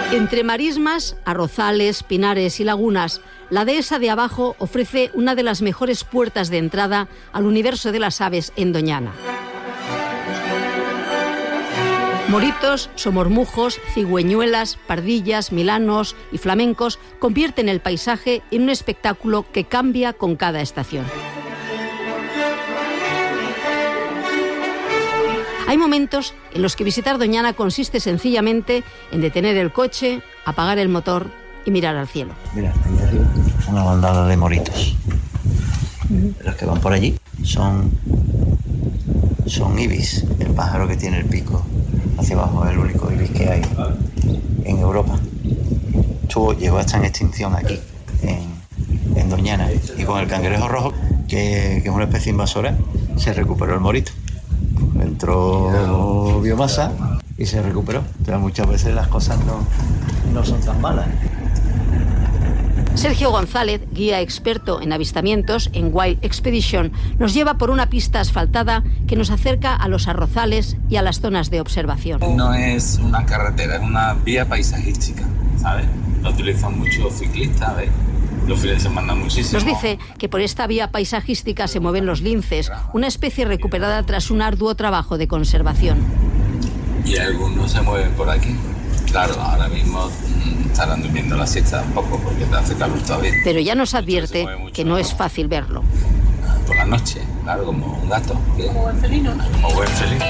Entre marismas, arrozales, pinares y lagunas, la dehesa de abajo ofrece una de las mejores puertas de entrada al universo de las aves en Doñana. Moritos, somormujos, cigüeñuelas, pardillas, milanos y flamencos convierten el paisaje en un espectáculo que cambia con cada estación. Hay momentos en los que visitar Doñana consiste sencillamente en detener el coche, apagar el motor y mirar al cielo. Mira, ahí arriba una bandada de moritos. Los que van por allí son ibis, el pájaro que tiene el pico hacia abajo, es el único ibis que hay en Europa. Llegó hasta en extinción aquí, en Doñana, y con el cangrejo rojo, que es una especie invasora, se recuperó el morito. Entró biomasa y se recuperó. Pero muchas veces las cosas no son tan malas. Sergio González, guía experto en avistamientos en Wild Expedition, nos lleva por una pista asfaltada que nos acerca a los arrozales y a las zonas de observación. No es una carretera, es una vía paisajística, ¿sabes? Lo utilizan muchos ciclistas, ¿ves? Los fines de semana muchísimo. Nos dice que por esta vía paisajística se mueven los linces, una especie recuperada tras un arduo trabajo de conservación. Y algunos se mueven por aquí. Claro, ahora mismo estarán durmiendo la siesta un poco porque te hace calor todavía. Pero ya nos advierte que no es fácil verlo. Por la noche, claro, como un gato. Como buen felino. Como buen felino.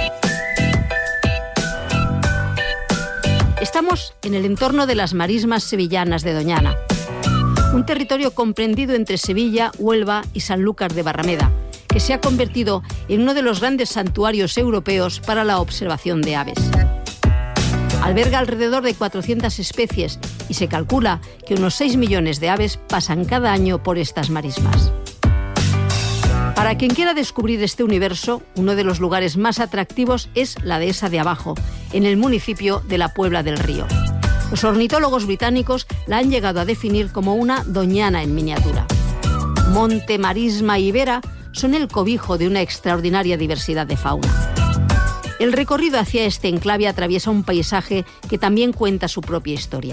Estamos en el entorno de las marismas sevillanas de Doñana. Un territorio comprendido entre Sevilla, Huelva y Sanlúcar de Barrameda, que se ha convertido en uno de los grandes santuarios europeos para la observación de aves. Alberga alrededor de 400 especies y se calcula que unos 6 millones de aves pasan cada año por estas marismas. Para quien quiera descubrir este universo, uno de los lugares más atractivos es la dehesa de abajo, en el municipio de la Puebla del Río. Los ornitólogos británicos la han llegado a definir como una Doñana en miniatura. Monte, marisma y vera son el cobijo de una extraordinaria diversidad de fauna. El recorrido hacia este enclave atraviesa un paisaje que también cuenta su propia historia.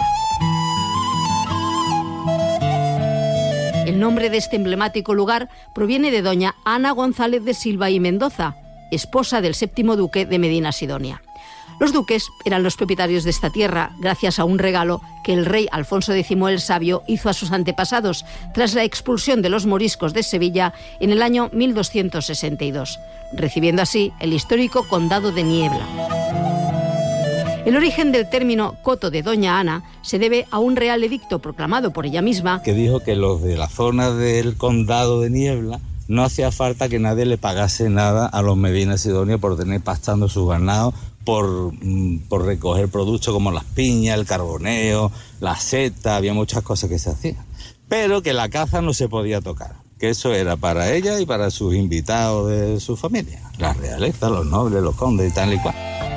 El nombre de este emblemático lugar proviene de doña Ana González de Silva y Mendoza, esposa del 7º duque de Medina Sidonia. Los duques eran los propietarios de esta tierra gracias a un regalo que el rey Alfonso X el Sabio hizo a sus antepasados tras la expulsión de los moriscos de Sevilla en el año 1262, recibiendo así el histórico condado de Niebla. El origen del término coto de doña Ana se debe a un real edicto proclamado por ella misma que dijo que los de la zona del condado de Niebla no hacía falta que nadie le pagase nada a los Medina Sidonia por tener pastando sus ganados, por recoger productos como las piñas, el carboneo, la seta, había muchas cosas que se hacían. Pero que la caza no se podía tocar, que eso era para ella y para sus invitados de su familia, la realeza, los nobles, los condes y tal y cual.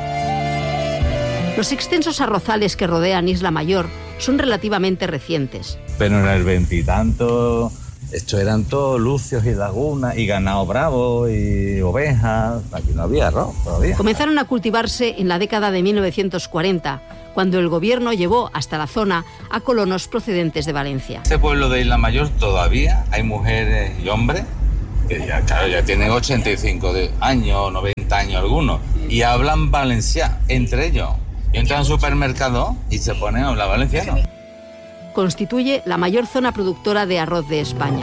Los extensos arrozales que rodean Isla Mayor son relativamente recientes. Pero en el 20 y tanto... Estos eran todos lucios y lagunas y ganado bravo y ovejas. Aquí no había arroz todavía. Comenzaron a cultivarse en la década de 1940, cuando el gobierno llevó hasta la zona a colonos procedentes de Valencia. Este pueblo de Isla Mayor todavía hay mujeres y hombres que ya, claro, ya tienen 85 años, 90 años algunos, y hablan valenciano entre ellos. Y entran al supermercado y se ponen a hablar valenciano. Constituye la mayor zona productora de arroz de España.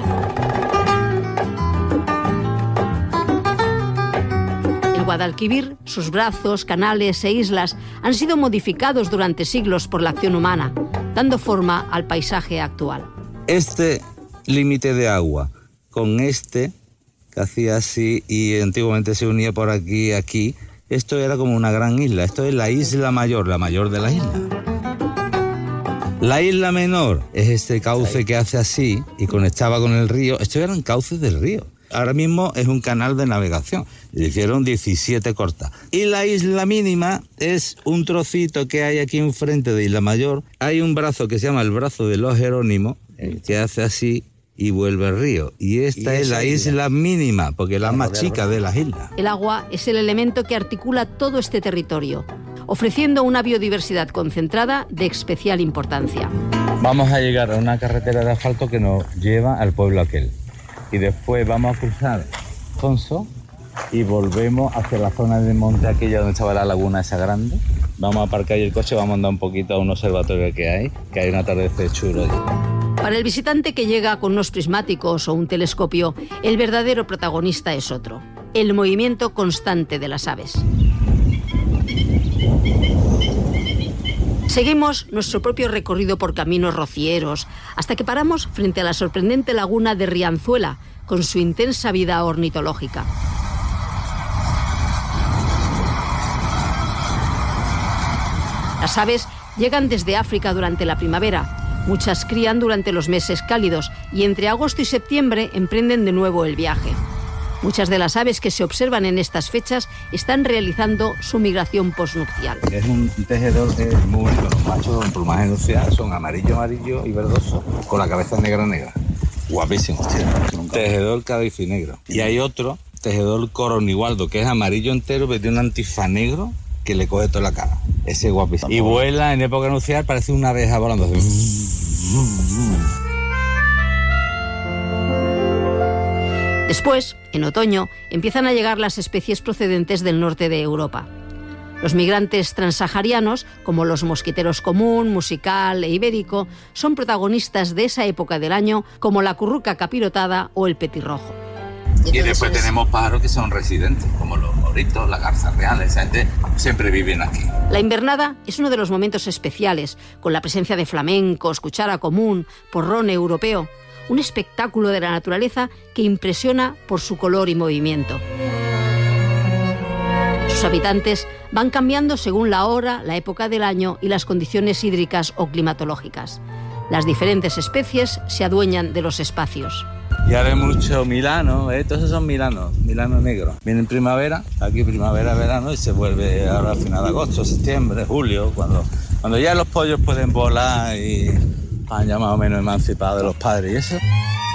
El Guadalquivir, sus brazos, canales e islas han sido modificados durante siglos por la acción humana, dando forma al paisaje actual. Este límite de agua con este, que hacía así y antiguamente se unía por aquí y aquí, esto era como una gran isla. Esto es la Isla Mayor, la mayor de la isla. La isla menor es este cauce que hace así y conectaba con el río. Estos eran cauces del río. Ahora mismo es un canal de navegación. Le hicieron 17 cortas. Y la isla mínima es un trocito que hay aquí enfrente de Isla Mayor. Hay un brazo que se llama el brazo de los Jerónimos, que hace así y vuelve al río. Y esta es la isla mínima, porque es la más chica de las islas. El agua es el elemento que articula todo este territorio. ofreciendo una biodiversidad concentrada de especial importancia. Vamos a llegar a una carretera de asfalto que nos lleva al pueblo aquel. Y después vamos a cruzar Fonso y volvemos hacia la zona del monte aquella donde estaba la laguna esa grande. Vamos a aparcar ahí el coche, vamos a andar un poquito a un observatorio que hay un atardecer chulo allí. Para el visitante que llega con unos prismáticos o un telescopio, el verdadero protagonista es otro: el movimiento constante de las aves. Seguimos nuestro propio recorrido por caminos rocieros hasta que paramos frente a la sorprendente laguna de Rianzuela, con su intensa vida ornitológica. Las aves llegan desde África durante la primavera. Muchas crían durante los meses cálidos y entre agosto y septiembre emprenden de nuevo el viaje. Muchas de las aves que se observan en estas fechas están realizando su migración posnupcial. Es un tejedor muy bonito. Los machos en plumaje nupcial son amarillo y verdoso, con la cabeza negra. Guapísimo, tío. Tejedor cabezonegro. Y hay otro, tejedor coronigualdo, que es amarillo entero, pero tiene un antifaz negro que le coge toda la cara. Ese es guapísimo. Y vuela en época nupcial, parece una abeja volando. Después, en otoño, empiezan a llegar las especies procedentes del norte de Europa. Los migrantes transsaharianos, como los mosquiteros común, musical e ibérico, son protagonistas de esa época del año, como la curruca capirotada o el petirrojo. Y después tenemos pájaros que son residentes, como los moritos, la garza real, esa gente siempre viven aquí. La invernada es uno de los momentos especiales, con la presencia de flamencos, cuchara común, porrón europeo, un espectáculo de la naturaleza que impresiona por su color y movimiento. Sus habitantes van cambiando según la hora, la época del año y las condiciones hídricas o climatológicas. Las diferentes especies se adueñan de los espacios. Y ahora hay mucho milano, todos esos son milano negro. Viene en primavera, aquí primavera, verano, y se vuelve ahora a final de agosto, septiembre, julio, cuando ya los pollos pueden volar y han ya más o menos emancipado de los padres y eso.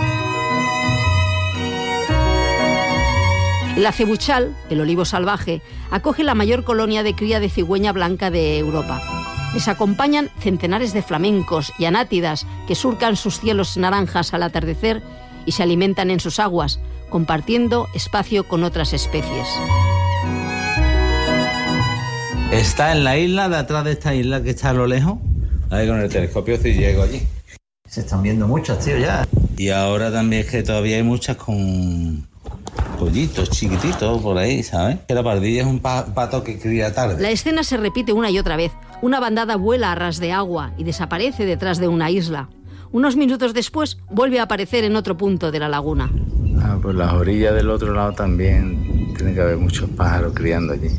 El acebuchal, el olivo salvaje, acoge la mayor colonia de cría de cigüeña blanca de Europa. Les acompañan centenares de flamencos y anátidas que surcan sus cielos naranjas al atardecer y se alimentan en sus aguas, compartiendo espacio con otras especies. Está en la isla, de atrás de esta isla que está a lo lejos. Ahí con el telescopio si llego allí. Se están viendo muchas, tío, ya. Y ahora también es que todavía hay muchas con pollitos chiquititos por ahí, ¿sabes? Que la pardilla es un pato que cría tarde. La escena se repite una y otra vez. Una bandada vuela a ras de agua y desaparece detrás de una isla. Unos minutos después vuelve a aparecer en otro punto de la laguna. Pues las orillas del otro lado también tiene que haber muchos pájaros criando allí.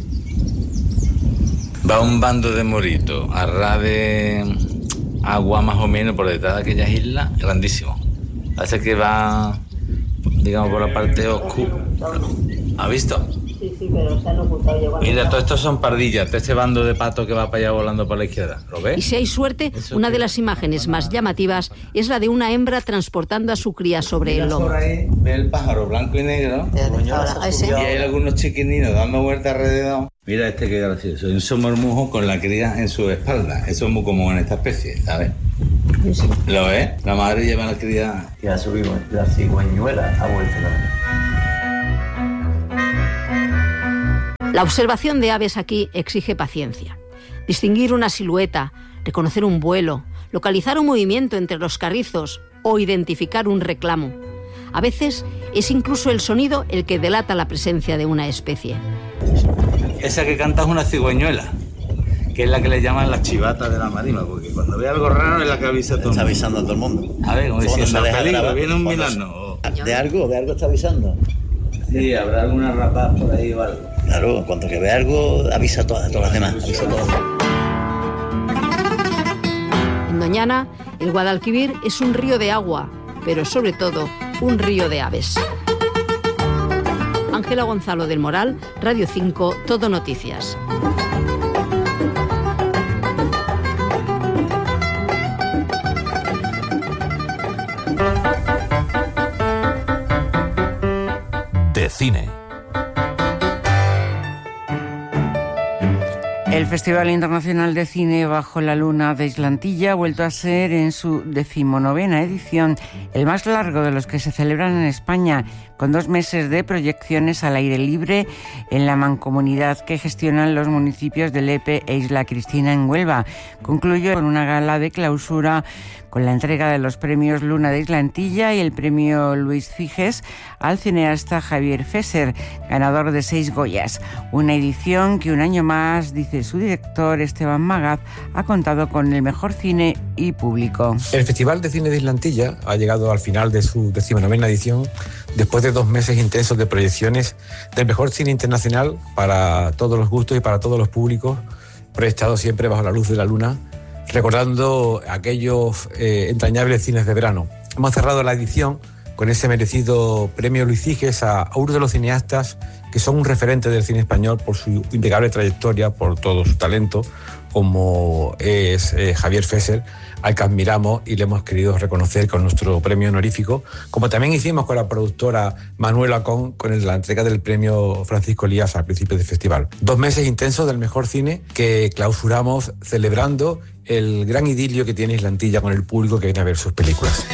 Va un bando de moritos a ras de agua más o menos por detrás de aquellas islas, grandísimo. Hace que va, digamos, por la parte oscura. ¿Has visto? Sí, pero se han ocultado. Mira, todos estos son pardillas, de este bando de patos que va para allá volando por la izquierda. ¿Lo ves? Y si hay suerte, una de las imágenes más llamativas es la de una hembra transportando a su cría sobre el lomo. Por ahí, ve el pájaro blanco y negro. Y hay algunos chiquininos dando vueltas alrededor. Mira este que gracioso, un somormujo con la cría en su espalda. Eso es muy común en esta especie, ¿sabes? Sí. ¿Lo ves? La madre lleva a la cría. Y a su hijo, la cigüeñuela ha vuelto también. La observación de aves aquí exige paciencia. Distinguir una silueta, reconocer un vuelo, localizar un movimiento entre los carrizos o identificar un reclamo. A veces es incluso el sonido el que delata la presencia de una especie. Esa que canta es una cigüeñuela, que es la que le llaman la chivata de la marima, porque cuando ve algo raro es la que avisa a todo el mundo. Está avisando a todo el mundo. A ver, como diciendo, peligro, viene un milano. ¿De algo está avisando? Sí, habrá alguna rapaz por ahí o algo. Claro, cuando que ve algo, avisa a todas las demás. Avisa a todas. En Doñana, el Guadalquivir es un río de agua, pero sobre todo un río de aves. Ángela Gonzalo del Moral, Radio 5, Todo Noticias. De cine. El Festival Internacional de Cine Bajo la Luna de Islantilla ha vuelto a ser, en su 19ª edición, el más largo de los que se celebran en España, con 2 meses de proyecciones al aire libre en la mancomunidad que gestionan los municipios de Lepe e Isla Cristina en Huelva. Concluyó con una gala de clausura con la entrega de los premios Luna de Islantilla y el premio Luis Figes al cineasta Javier Fesser, ganador de 6 Goyas. Una edición que un año más, dice su director Esteban Magaz, ha contado con el mejor cine y público. El Festival de Cine de Islantilla ha llegado al final de su 19ª edición después de 2 meses intensos de proyecciones del mejor cine internacional para todos los gustos y para todos los públicos, proyectado siempre bajo la luz de la luna, recordando aquellos entrañables cines de verano. Hemos cerrado la edición con ese merecido premio Luis Figes a uno de los cineastas que son un referente del cine español por su impecable trayectoria, por todo su talento, como es Javier Fesser, al que admiramos y le hemos querido reconocer con nuestro premio honorífico, como también hicimos con la productora Manuela Con la entrega del premio Francisco Elías al principio del festival. 2 meses intensos del mejor cine que clausuramos celebrando el gran idilio que tiene Islantilla con el público que viene a ver sus películas.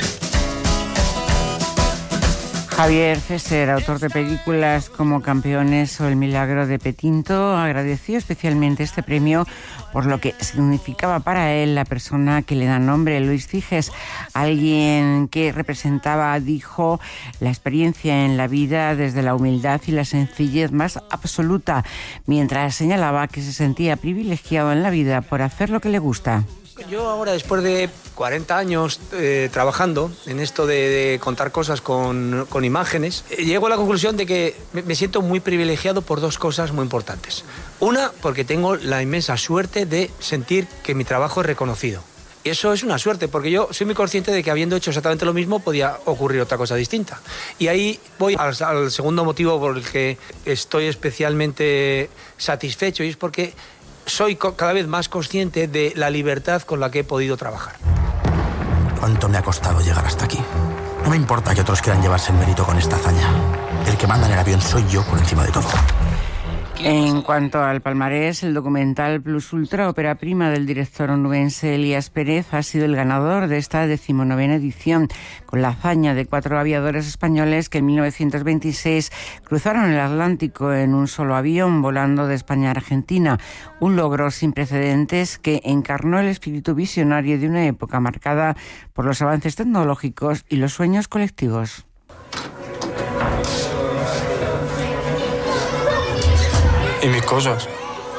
Javier Fesser, autor de películas como Campeones o El milagro de Petinto, agradeció especialmente este premio por lo que significaba para él la persona que le da nombre, Luis Figes, alguien que representaba, dijo, la experiencia en la vida desde la humildad y la sencillez más absoluta, mientras señalaba que se sentía privilegiado en la vida por hacer lo que le gusta. Yo ahora, después de 40 años trabajando en esto de contar cosas con imágenes, llego a la conclusión de que me siento muy privilegiado por 2 cosas muy importantes. Una, porque tengo la inmensa suerte de sentir que mi trabajo es reconocido. Y eso es una suerte, porque yo soy muy consciente de que habiendo hecho exactamente lo mismo podía ocurrir otra cosa distinta. Y ahí voy al segundo motivo por el que estoy especialmente satisfecho, y es porque soy cada vez más consciente de la libertad con la que he podido trabajar. ¿Cuánto me ha costado llegar hasta aquí? No me importa que otros quieran llevarse el mérito con esta hazaña. El que manda en el avión soy yo por encima de todo. En cuanto al palmarés, el documental Plus Ultra, ópera prima del director onubense Elías Pérez, ha sido el ganador de esta 19ª edición, con la hazaña de 4 aviadores españoles que en 1926 cruzaron el Atlántico en un solo avión, volando de España a Argentina. Un logro sin precedentes que encarnó el espíritu visionario de una época marcada por los avances tecnológicos y los sueños colectivos. ¿Y mis cosas?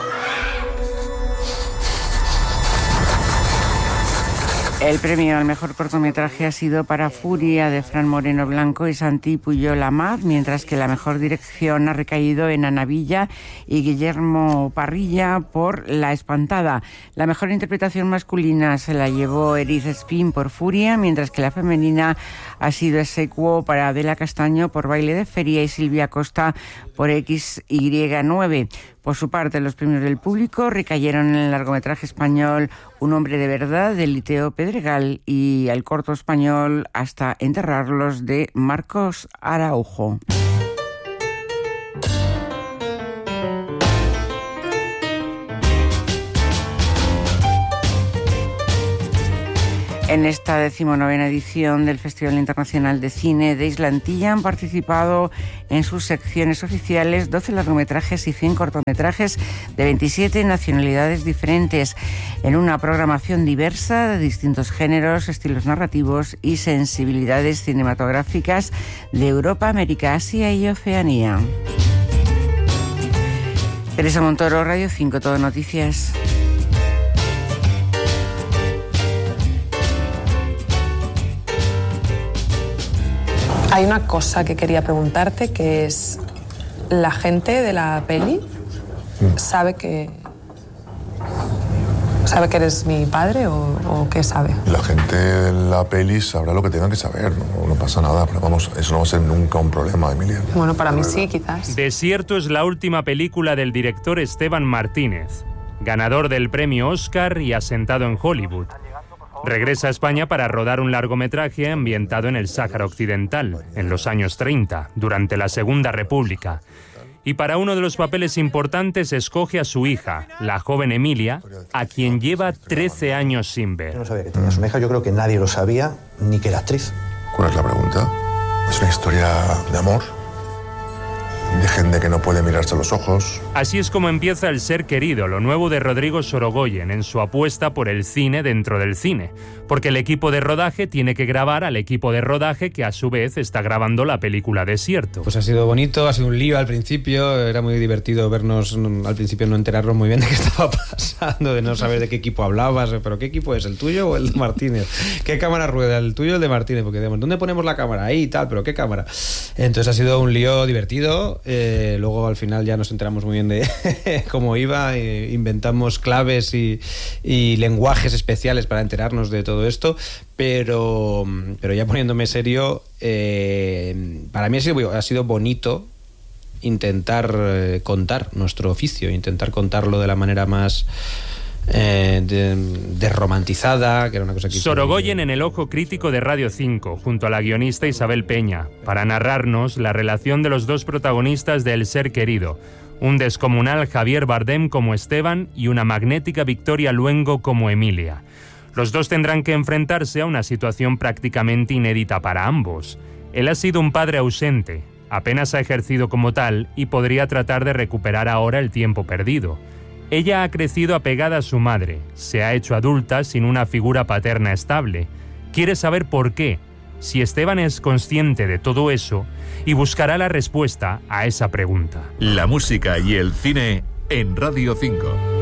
El premio al mejor cortometraje ha sido para Furia, de Fran Moreno Blanco y Santi Puyol Amat, mientras que la mejor dirección ha recaído en Ana Villa y Guillermo Parrilla por La Espantada. La mejor interpretación masculina se la llevó Eriz Espín por Furia, mientras que la femenina ha sido ex aequo para Adela Castaño por Baile de Feria y Silvia Costa por XY9. Por su parte, los premios del público recayeron en el largometraje español Un hombre de verdad, de Liteo Pedregal, y el corto español Hasta enterrarlos, de Marcos Araujo. En esta 19ª edición del Festival Internacional de Cine de Islantilla han participado en sus secciones oficiales 12 largometrajes y 100 cortometrajes de 27 nacionalidades diferentes, en una programación diversa de distintos géneros, estilos narrativos y sensibilidades cinematográficas de Europa, América, Asia y Oceanía. Teresa Montoro, Radio 5, Todo Noticias. Hay una cosa que quería preguntarte, que es, ¿la gente de la peli sabe que eres mi padre o qué sabe? La gente de la peli sabrá lo que tenga que saber, no pasa nada, pero vamos, eso no va a ser nunca un problema, Emilia. Bueno, para mí sí, quizás. Desierto es la última película del director Esteban Martínez, ganador del premio Oscar y asentado en Hollywood. Regresa a España para rodar un largometraje ambientado en el Sáhara Occidental, en los años 30, durante la Segunda República. Y para uno de los papeles importantes escoge a su hija, la joven Emilia, a quien lleva 13 años sin ver. Yo no sabía que tenía una hija, yo creo que nadie lo sabía, ni que era actriz. ¿Cuál es la pregunta? ¿Es una historia de amor? ¿De gente que no puede mirarse a los ojos? Así es como empieza El ser querido, lo nuevo de Rodrigo Sorogoyen en su apuesta por el cine dentro del cine. Porque el equipo de rodaje tiene que grabar al equipo de rodaje que a su vez está grabando la película Desierto. Pues ha sido bonito, ha sido un lío al principio, era muy divertido vernos al principio, no enterarnos muy bien de qué estaba pasando, de no saber de qué equipo hablabas, pero ¿qué equipo es? ¿El tuyo o el de Martínez? ¿Qué cámara rueda? ¿El tuyo o el de Martínez? Porque digamos, ¿dónde ponemos la cámara? Ahí y tal, pero ¿qué cámara? Entonces ha sido un lío divertido. Luego al final ya nos enteramos muy bien de cómo iba, inventamos claves y lenguajes especiales para enterarnos de todo esto, pero ya poniéndome serio, para mí ha sido bonito intentar contar nuestro oficio, intentar contarlo de la manera más desromantizada, que era una cosa que... Sorogoyen en El ojo crítico de Radio 5, junto a la guionista Isabel Peña, para narrarnos la relación de los dos protagonistas de El ser querido, un descomunal Javier Bardem como Esteban y una magnética Victoria Luengo como Emilia. Los dos tendrán que enfrentarse a una situación prácticamente inédita para ambos. Él ha sido un padre ausente, apenas ha ejercido como tal y podría tratar de recuperar ahora el tiempo perdido. Ella ha crecido apegada a su madre, se ha hecho adulta sin una figura paterna estable. Quiere saber por qué, si Esteban es consciente de todo eso, y buscará la respuesta a esa pregunta. La música y el cine en Radio 5.